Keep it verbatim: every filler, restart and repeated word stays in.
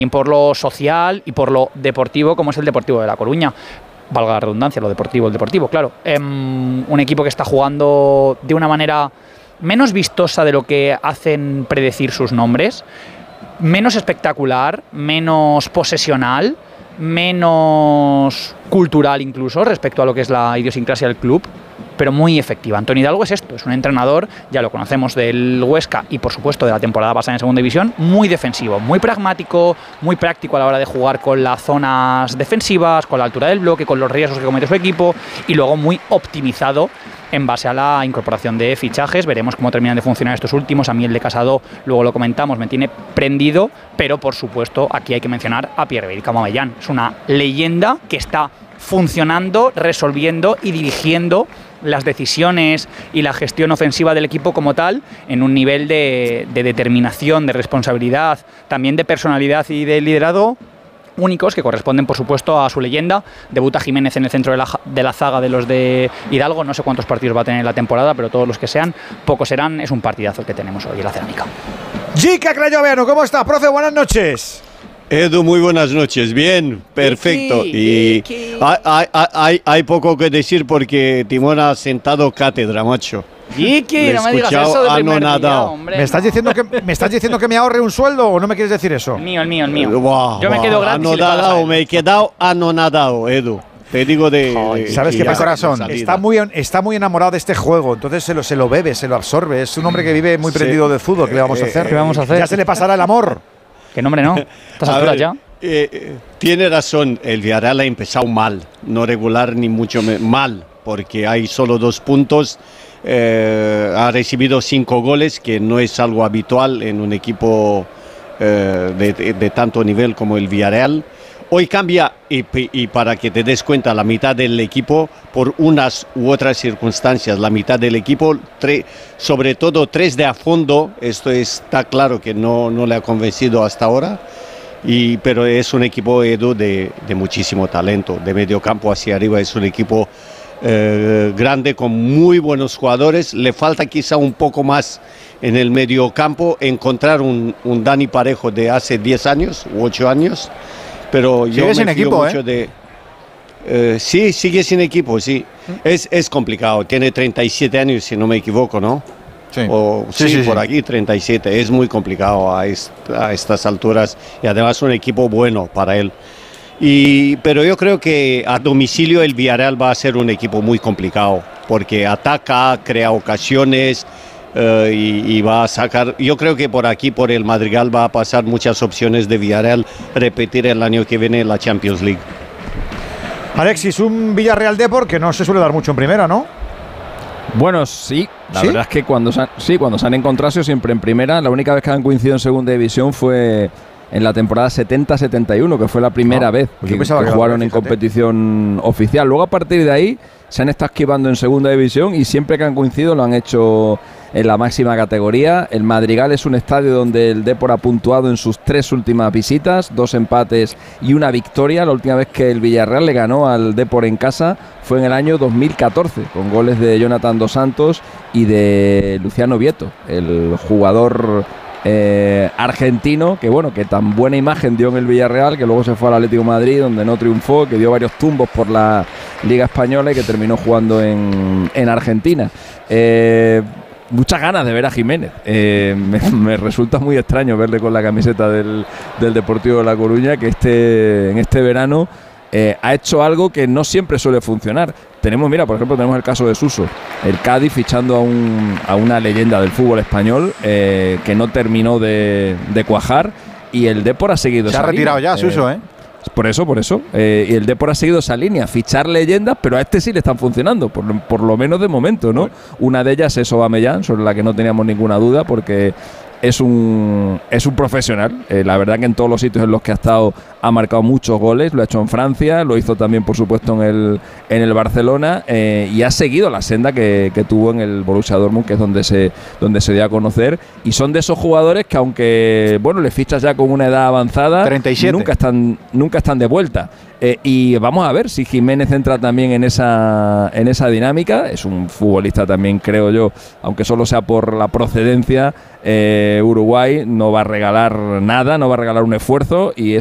por lo social y por lo deportivo, como es el Deportivo de La Coruña. Valga la redundancia, lo deportivo, el deportivo, claro. Eh, un equipo que está jugando de una manera menos vistosa de lo que hacen predecir sus nombres, menos espectacular, menos posesional, menos cultural incluso respecto a lo que es la idiosincrasia del club, pero muy efectiva. Antonio Hidalgo es esto, es un entrenador, ya lo conocemos del Huesca y por supuesto de la temporada pasada en Segunda División, muy defensivo, muy pragmático, muy práctico a la hora de jugar con las zonas defensivas, con la altura del bloque, con los riesgos que comete su equipo y luego muy optimizado en base a la incorporación de fichajes. Veremos cómo terminan de funcionar estos últimos. A mí el de Casado, luego lo comentamos, me tiene prendido, pero por supuesto aquí hay que mencionar a Pierre-Emerick Aubameyang. Es una leyenda que está funcionando, resolviendo y dirigiendo las decisiones y la gestión ofensiva del equipo como tal en un nivel de, de determinación, de responsabilidad, también de personalidad y de liderazgo únicos, que corresponden por supuesto a su leyenda. Debuta Jiménez en el centro de la, de la zaga de los de Hidalgo. No sé cuántos partidos va a tener en la temporada, pero todos los que sean, pocos serán. Es un partidazo el que tenemos hoy en la Cerámica. Jica Crayoveanu, ¿cómo está, profe? Buenas noches. Edu, muy buenas noches. Bien, perfecto. Y hay, hay, hay, hay poco que decir porque Timón ha sentado cátedra, macho. Yiki, no me digas eso de primer día, hombre. ¿Me estás, diciendo que, ¿Me estás diciendo que me ahorre un sueldo o no me quieres decir eso? El mío, el mío, el mío. Wow, Yo me wow, quedo gratis. Anonadado, me he quedado anonadado, Edu. Te digo de... Joder, de ¿sabes qué pasa, corazón? Está muy, está muy enamorado de este juego, entonces se lo, se lo bebe, se lo absorbe. Es un hombre que vive muy prendido sí. del fútbol. ¿Qué le vamos a hacer? ¿Qué vamos a hacer? Ya se le pasará el amor. ¿Qué nombre no? ¿Estás a alturas ya? Eh, eh, tiene razón, el Villarreal ha empezado mal, no regular ni mucho mal, porque hay solo dos puntos, eh, ha recibido cinco goles, que no es algo habitual en un equipo eh, de, de, de tanto nivel como el Villarreal. Hoy cambia, y, y para que te des cuenta, la mitad del equipo, por unas u otras circunstancias, la mitad del equipo, tre, sobre todo tres de a fondo, esto está claro que no, no le ha convencido hasta ahora. Y, pero es un equipo, Edu, de, de muchísimo talento, de medio campo hacia arriba, es un equipo eh, grande con muy buenos jugadores. Le falta quizá un poco más en el medio campo, encontrar un, un Dani Parejo de hace diez años u ocho años, pero yo me sin fío equipo, mucho ¿eh? de... Eh, sí, sigue sin equipo, sí. Es, es complicado, tiene treinta y siete años si no me equivoco, ¿no? Sí, o, sí, sí, sí por sí. Aquí treinta y siete, es muy complicado a, est a estas alturas y además un equipo bueno para él. Y, pero yo creo que a domicilio el Villarreal va a ser un equipo muy complicado porque ataca, crea ocasiones uh, y, y va a sacar, yo creo que por aquí, por el Madrigal, va a pasar muchas opciones de Villarreal repetir el año que viene la Champions League. Alexis, un Villarreal Depor que no se suele dar mucho en primera, ¿no? Bueno, sí, la ¿Sí? verdad es que cuando se han, sí, cuando se han encontrado siempre en primera, la única vez que han coincidido en segunda división fue en la temporada setenta setenta y uno, que fue la primera no, vez pues que, que, que jugaron que en competición oficial. Luego a partir de ahí se han estado esquivando en segunda división y siempre que han coincidido lo han hecho en la máxima categoría. El Madrigal es un estadio donde el Depor ha puntuado en sus tres últimas visitas, dos empates y una victoria. La última vez que el Villarreal le ganó al Depor en casa fue en el año dos mil catorce, con goles de Jonathan Dos Santos y de Luciano Vieto, el jugador eh, argentino que bueno, que tan buena imagen dio en el Villarreal, que luego se fue al Atlético de Madrid donde no triunfó, que dio varios tumbos por la Liga Española y que terminó jugando en, en Argentina. Eh, Muchas ganas de ver a Jiménez. Eh, me, me resulta muy extraño verle con la camiseta del, del Deportivo de La Coruña, que este, en este verano eh, ha hecho algo que no siempre suele funcionar. Tenemos, mira, por ejemplo, tenemos el caso de Suso, el Cádiz fichando a, un, a una leyenda del fútbol español eh, que no terminó de, de cuajar, y el Depor ha seguido. Se ha retirado línea. ya, Suso, ¿eh? Por eso, por eso. Eh, y el Depor ha seguido esa línea, fichar leyendas, pero a este sí le están funcionando, por, por lo menos de momento, ¿no? Una de ellas es Aubameyang, sobre la que no teníamos ninguna duda, porque es un, es un profesional. Eh, la verdad que en todos los sitios en los que ha estado ha marcado muchos goles, lo ha hecho en Francia, lo hizo también, por supuesto, en el, en el Barcelona, eh, y ha seguido la senda que, que tuvo en el Borussia Dortmund, que es donde se, donde se dio a conocer. Y son de esos jugadores que, aunque bueno, le fichas ya con una edad avanzada, treinta y siete. nunca están, nunca están de vuelta. Eh, y vamos a ver si Jiménez entra también en esa, en esa dinámica. Es un futbolista también, creo yo, aunque solo sea por la procedencia, eh, Uruguay no va a regalar nada, no va a regalar un esfuerzo y